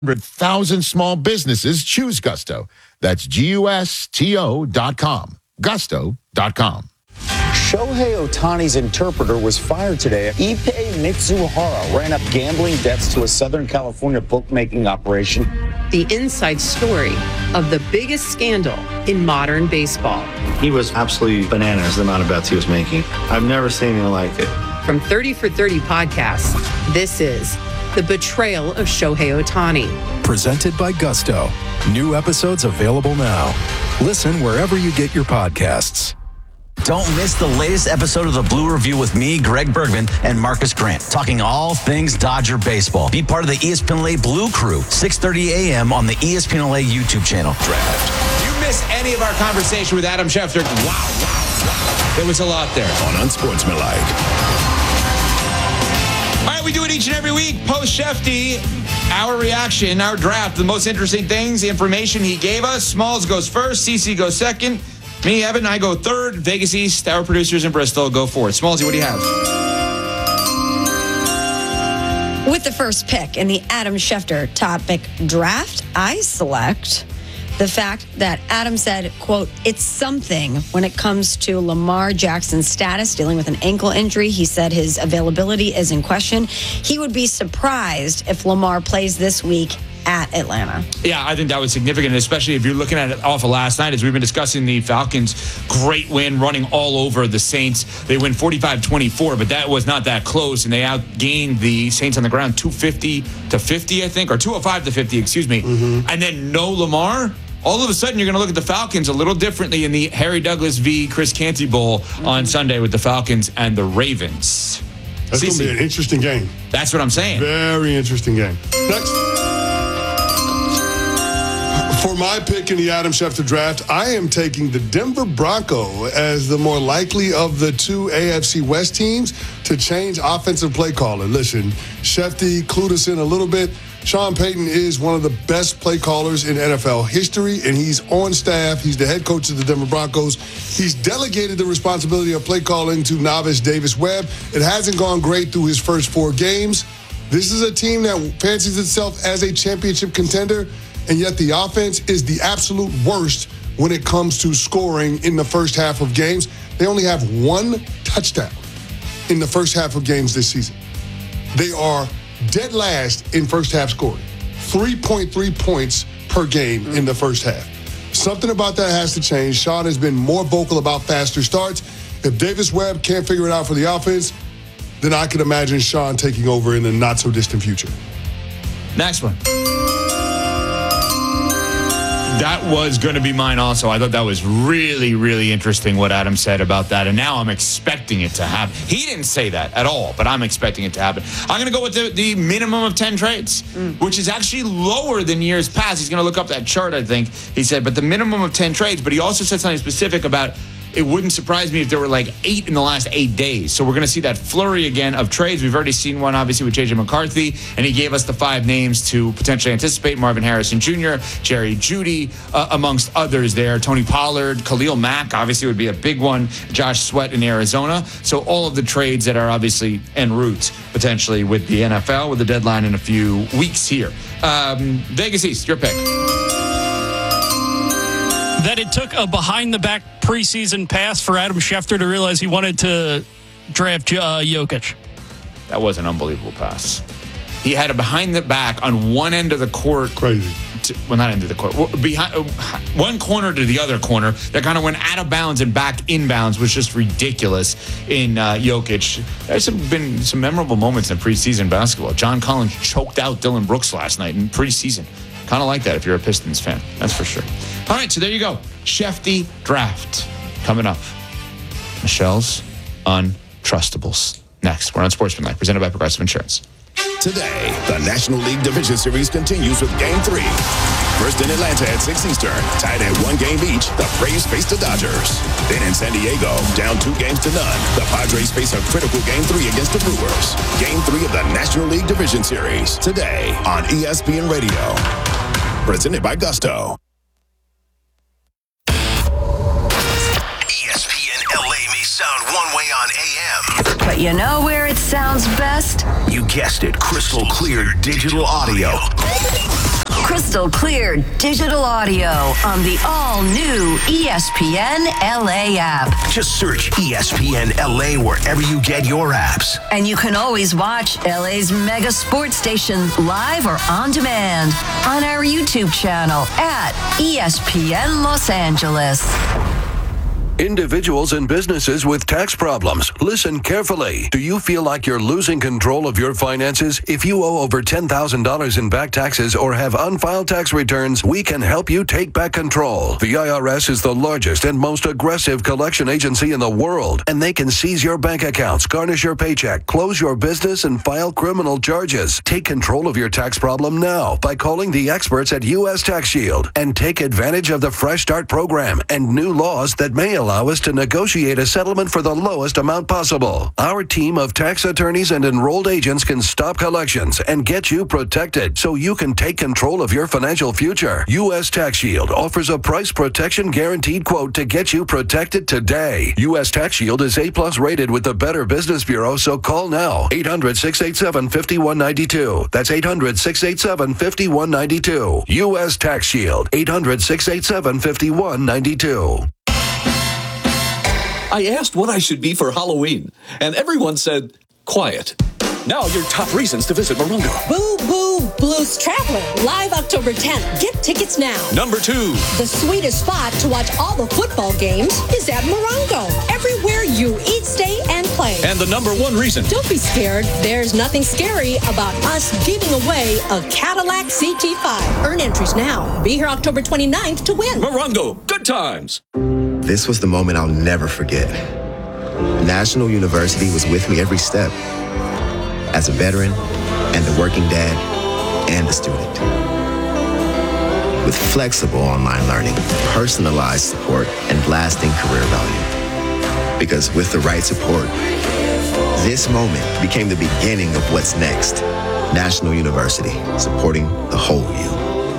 100,000 small businesses choose Gusto. That's GUSTO.com. Gusto.com. Shohei Ohtani's interpreter was fired today. Ippei Mitsuhara ran up gambling debts to a Southern California bookmaking operation. The inside story of the biggest scandal in modern baseball. He was absolutely bananas, the amount of bets he was making. I've never seen anything like it. From 30 for 30 podcasts, this is The Betrayal of Shohei Ohtani. Presented by Gusto. New episodes available now. Listen wherever you get your podcasts. Don't miss the latest episode of the Blue Review with me, Greg Bergman, and Marcus Grant, talking all things Dodger baseball. Be part of the ESPN LA Blue Crew, 6:30 a.m. on the ESPN LA YouTube channel. Draft. You miss any of our conversation with Adam Schefter? Wow. There was a lot there. On Unsportsmanlike. All right, we do it each and every week. Post Shefty, our reaction, our draft, the most interesting things, the information he gave us. Smalls goes first, CC goes second. Me, Evan, I go third. Vegas East, our producers in Bristol go fourth. Smallsy, what do you have? With the first pick in the Adam Schefter topic draft, I select the fact that Adam said, quote, it's something when it comes to Lamar Jackson's status, dealing with an ankle injury. He said his availability is in question. He would be surprised if Lamar plays this week at Atlanta. Yeah, I think that was significant, especially if you're looking at it off of last night. As we've been discussing, the Falcons' great win, running all over the Saints. They win 45-24, but that was not that close, and they outgained the Saints on the ground 250-50, I think, or 205-50, excuse me. And then no Lamar. All of a sudden, you're going to look at the Falcons a little differently in the Harry Douglas v. Chris Canty Bowl on Sunday with the Falcons and the Ravens. That's going to be an interesting game. That's what I'm saying. Very interesting game. Next. For my pick in the Adam Schefter draft, I am taking the Denver Bronco as the more likely of the two AFC West teams to change offensive play caller. Listen, Shefty clued us in a little bit. Sean Payton is one of the best play callers in NFL history, and he's on staff. He's the head coach of the Denver Broncos. He's delegated the responsibility of play calling to novice Davis Webb. It hasn't gone great through his first 4 games. This is a team that fancies itself as a championship contender, and yet the offense is the absolute worst when it comes to scoring in the first half of games. They only have 1 touchdown in the first half of games this season. They are dead last in first half scoring. 3.3 points per game in the first half. Something about that has to change. Sean has been more vocal about faster starts. If Davis Webb can't figure it out for the offense, then I can imagine Sean taking over in the not-so-distant future. Next one. That was going to be mine also. I thought that was really, really interesting what Adam said about that. And now I'm expecting it to happen. He didn't say that at all, but I'm expecting it to happen. I'm going to go with the minimum of 10 trades, which is actually lower than years past. He's going to look up that chart, I think, he said. But the minimum of 10 trades. But he also said something specific about it wouldn't surprise me if there were like 8 in the last 8 days. So we're going to see that flurry again of trades. We've already seen one, obviously, with J.J. McCarthy, and he gave us the 5 names to potentially anticipate. Marvin Harrison Jr., Jerry Jeudy, amongst others there. Tony Pollard, Khalil Mack, obviously, would be a big one. Josh Sweat in Arizona. So all of the trades that are obviously en route, potentially, with the NFL, with the deadline in a few weeks here. Vegas East, your pick. That it took a behind-the-back preseason pass for Adam Schefter to realize he wanted to draft Jokic. That was an unbelievable pass. He had a behind-the-back on one end of the court. Crazy. Not end of the court. Behind, one corner to the other corner that kind of went out of bounds and back inbounds was just ridiculous in Jokic. There's been some memorable moments in preseason basketball. John Collins choked out Dylan Brooks last night in preseason. Kind of like that if you're a Pistons fan. That's for sure. All right, so there you go. Shefty draft coming up. Michelle's Untrustables. Next, we're on Sportsmanlike, presented by Progressive Insurance. Today, the National League Division Series continues with Game 3. First in Atlanta at 6 Eastern, tied at 1 game each, the Braves face the Dodgers. Then in San Diego, down 2 games to none, the Padres face a critical Game 3 against the Brewers. Game 3 of the National League Division Series, today on ESPN Radio. Presented by Gusto. ESPN LA may sound one way on AM. But you know where it sounds best? You guessed it, crystal clear digital audio. crystal clear digital audio on the all-new ESPN LA app. Just search ESPN LA wherever you get your apps. And you can always watch LA's mega sports station live or on demand on our YouTube channel at ESPN Los Angeles. Individuals and businesses with tax problems, listen carefully. Do you feel like you're losing control of your finances? If you owe over $10,000 in back taxes or have unfiled tax returns, we can help you take back control. The IRS is the largest and most aggressive collection agency in the world, and they can seize your bank accounts, garnish your paycheck, close your business, and file criminal charges. Take control of your tax problem now by calling the experts at U.S. Tax Shield and take advantage of the Fresh Start program and new laws that may allow us to negotiate a settlement for the lowest amount possible. Our team of tax attorneys and enrolled agents can stop collections and get you protected so you can take control of your financial future. U.S. Tax Shield offers a price protection guaranteed quote to get you protected today. U.S. Tax Shield is A+ rated with the Better Business Bureau, so call now. 800-687-5192. That's 800-687-5192. U.S. Tax Shield. 800-687-5192. I asked what I should be for Halloween, and everyone said, quiet. Now your top reasons to visit Morongo. Boo Boo Blues Traveler, live October 10th. Get tickets now. Number 2. The sweetest spot to watch all the football games is at Morongo. Everywhere you eat, stay, and play. And the number 1 reason. Don't be scared. There's nothing scary about us giving away a Cadillac CT5. Earn entries now. Be here October 29th to win. Morongo, good times. This was the moment I'll never forget. National University was with me every step. As a veteran, and a working dad, and a student. With flexible online learning, personalized support, and lasting career value. Because with the right support, this moment became the beginning of what's next. National University, supporting the whole you.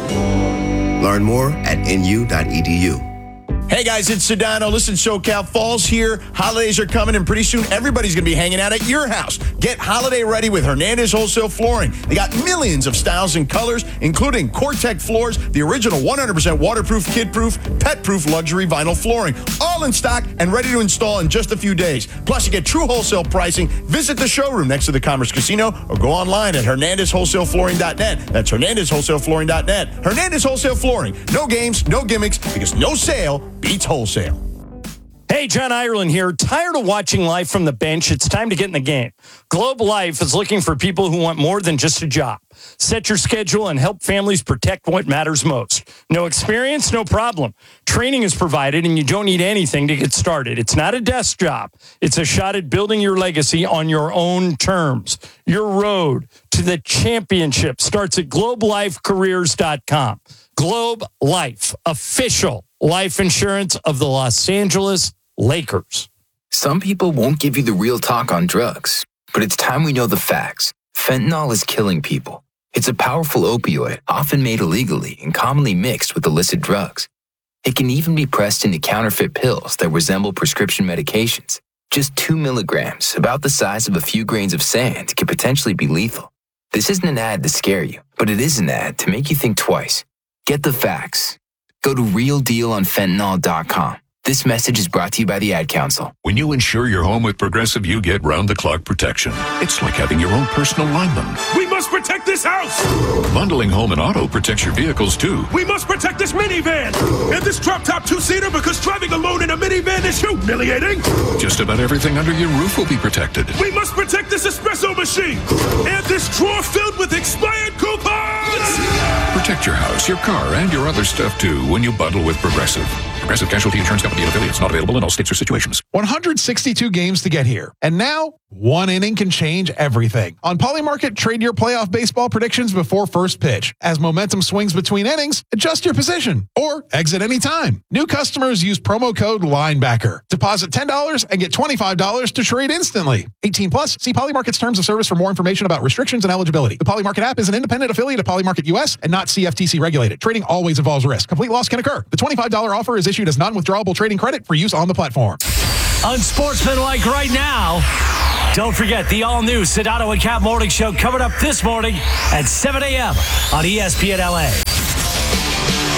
Learn more at nu.edu. Hey guys, it's Sedano. Listen, SoCal Fall's here. Holidays are coming, and pretty soon everybody's going to be hanging out at your house. Get holiday ready with Hernandez Wholesale Flooring. They got millions of styles and colors, including Core-Tec floors, the original 100% waterproof, kid-proof, pet-proof luxury vinyl flooring, all in stock and ready to install in just a few days. Plus, you get true wholesale pricing. Visit the showroom next to the Commerce Casino or go online at HernandezWholesaleFlooring.net. That's HernandezWholesaleFlooring.net. Hernandez Wholesale Flooring. No games, no gimmicks, because no sale beats wholesale. Hey, John Ireland here. Tired of watching life from the bench? It's time to get in the game. Globe Life is looking for people who want more than just a job. Set your schedule and help families protect what matters most. No experience? No problem. Training is provided and you don't need anything to get started. It's not a desk job. It's a shot at building your legacy on your own terms. Your road to the championship starts at globelifecareers.com. Globe Life, official life insurance of the Los Angeles Lakers. Some people won't give you the real talk on drugs, but it's time we know the facts. Fentanyl is killing people. It's a powerful opioid, often made illegally and commonly mixed with illicit drugs. It can even be pressed into counterfeit pills that resemble prescription medications. Just 2 milligrams, about the size of a few grains of sand, could potentially be lethal. This isn't an ad to scare you, but it is an ad to make you think twice. Get the facts. Go to realdealonfentanyl.com. This message is brought to you by the Ad Council. When you insure your home with Progressive, you get round-the-clock protection. It's like having your own personal lineman. We must protect this house! Bundling home and auto protects your vehicles, too. We must protect this minivan! And this drop-top two-seater, because driving alone in a minivan is humiliating! Just about everything under your roof will be protected. We must protect this espresso machine! And this drawer filled with expired coupons! Protect your house, your car, and your other stuff, too, when you bundle with Progressive. Progressive Casualty Insurance Company and affiliates. Not available in all states or situations. 162 games to get here. And now, one inning can change everything. On Polymarket, trade your playoff baseball predictions before first pitch. As momentum swings between innings, adjust your position or exit anytime. New customers use promo code LINEBACKER. Deposit $10 and get $25 to trade instantly. 18 plus. See Polymarket's terms of service for more information about restrictions and eligibility. The Polymarket app is an independent affiliate of Polymarket US and not CFTC regulated. Trading always involves risk. Complete loss can occur. The $25 offer is issued as non-withdrawable trading credit for use on the platform. Unsportsmanlike right now. Don't forget the all-new Sedano and Cap Morning Show coming up this morning at 7 a.m. on ESPN LA.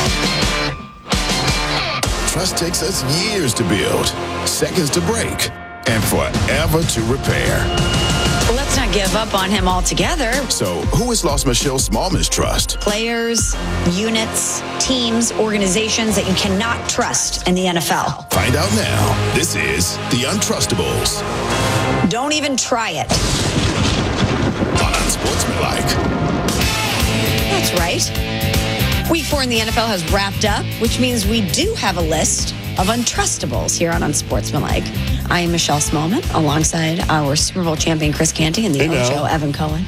Trust takes us years to build, seconds to break, and forever to repair. Well, let's not give up on him altogether. So, who has lost Michelle Smallman's trust? Players, units, teams, organizations that you cannot trust in the NFL. Find out now. This is The Untrustables. Don't even try it. On Unsportsmanlike. That's right. Week 4 in the NFL has wrapped up, which means we do have a list of Untrustables here on Unsportsmanlike. I am Michelle Smallman, alongside our Super Bowl champion Chris Canty and the Ocho Evan Cohen.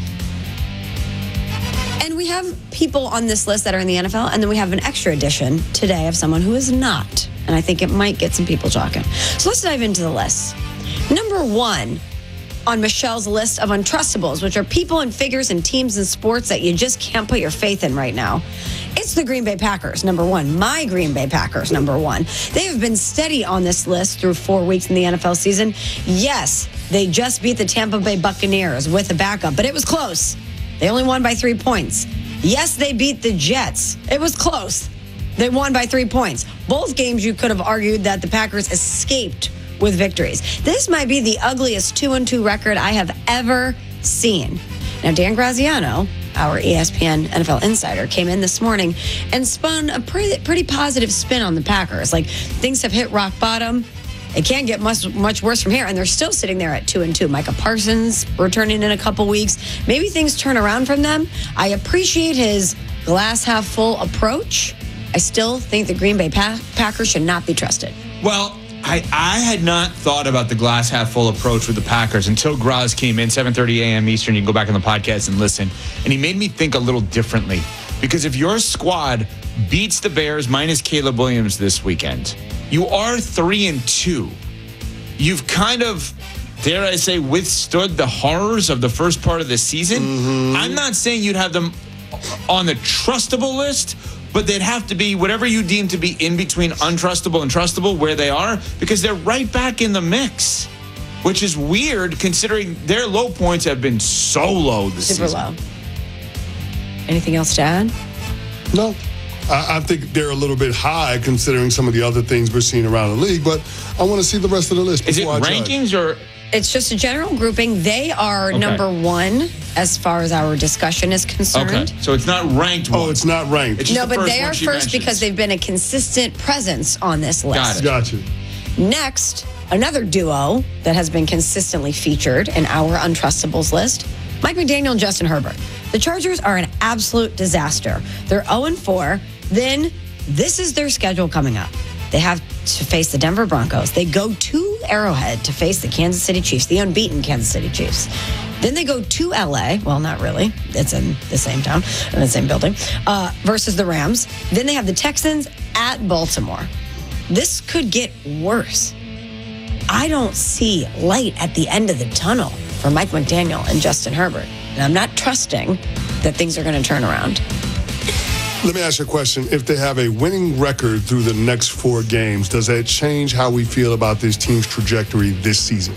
And we have people on this list that are in the NFL, and then we have an extra edition today of someone who is not. And I think it might get some people talking. So let's dive into the list. Number 1 on Michelle's list of Untrustables, which are people and figures and teams and sports that you just can't put your faith in right now. It's the Green Bay Packers, number 1. My Green Bay Packers, number 1. They have been steady on this list through 4 weeks in the NFL season. Yes, they just beat the Tampa Bay Buccaneers with a backup, but it was close. They only won by 3 points. Yes, they beat the Jets. It was close. They won by 3 points. Both games you could have argued that the Packers escaped with victories. This might be the ugliest 2-2 record I have ever seen. Now, Dan Graziano, our ESPN NFL insider, came in this morning and spun a pretty positive spin on the Packers. Like, things have hit rock bottom. It can't get much worse from here, and they're still sitting there at 2-2. Micah Parsons returning in a couple weeks. Maybe things turn around from them. I appreciate his glass half full approach. I still think the Green Bay Packers should not be trusted. Well, I had not thought about the glass half full approach with the Packers until Graz came in, 7:30 a.m. Eastern. You can go back on the podcast and listen. And he made me think a little differently. Because if your squad beats the Bears minus Caleb Williams this weekend, you are 3-2. You've kind of, dare I say, withstood the horrors of the first part of the season. Mm-hmm. I'm not saying you'd have them on the trustable list, but they'd have to be whatever you deem to be in between untrustable and trustable where they are, because they're right back in the mix, which is weird considering their low points have been so low this season. Super low. Anything else to add? No. I think they're a little bit high considering some of the other things we're seeing around the league, but I want to see the rest of the list. Is it rankings or? It's just a general grouping. They are number 1 as far as our discussion is concerned. Okay, so it's not ranked one. Oh, it's not ranked. It's just no, the but they one are she first mentions. because they've been a consistent presence on this list. Gotcha. Next, another duo that has been consistently featured in our Untrustables list, Mike McDaniel and Justin Herbert. The Chargers are an absolute disaster. They're 0-4. Then this is their schedule coming up. They have to face the Denver Broncos. They go to Arrowhead to face the Kansas City Chiefs, the unbeaten Kansas City Chiefs. Then they go to LA. Well, not really. It's in the same town, in the same building, versus the Rams. Then they have the Texans at Baltimore. This could get worse. I don't see light at the end of the tunnel for Mike McDaniel and Justin Herbert. And I'm not trusting that things are going to turn around. Let me ask you a question. If they have a winning record through the next 4 games, does that change how we feel about this team's trajectory this season?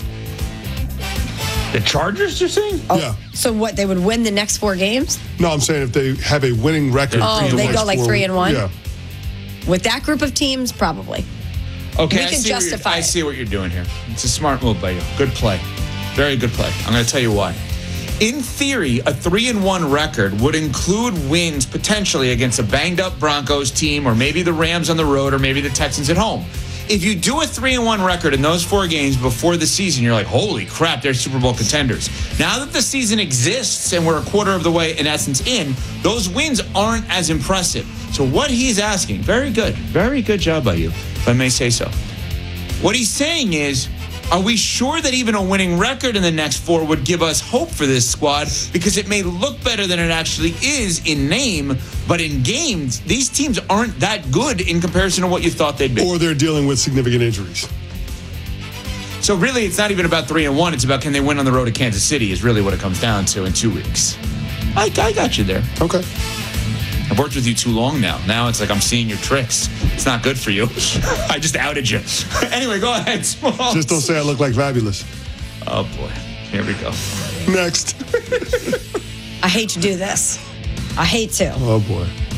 The Chargers, you're saying? Oh, yeah. So what, they would win the next 4 games? No, I'm saying if they have a winning record. Oh, through the they next go like 4 3-1? Yeah. With that group of teams, probably. Okay, We can justify I it. see what you're doing here. It's a smart move by you. Good play. Very good play. I'm going to tell you why. In theory, a 3-1 record would include wins potentially against a banged-up Broncos team, or maybe the Rams on the road, or maybe the Texans at home. If you do a 3-1 record in those 4 games before the season, you're like, holy crap, they're Super Bowl contenders. Now that the season exists and we're a quarter of the way, in essence, in, those wins aren't as impressive. So what he's asking, very good job by you, if I may say so. What he's saying is, are we sure that even a winning record in the next 4 would give us hope for this squad? Because it may look better than it actually is in name, but in games, these teams aren't that good in comparison to what you thought they'd be. Or they're dealing with significant injuries. So really, it's not even about 3-1. It's about can they win on the road to Kansas City is really what it comes down to in 2 weeks. I got you there. Okay. I've worked with you too long now. Now it's like I'm seeing your tricks. It's not good for you. I just outed you. Anyway, go ahead, Smalls. Just don't say I look like Fabulous. Oh, boy. Here we go. Next. I hate to do this. I hate to. Oh, boy.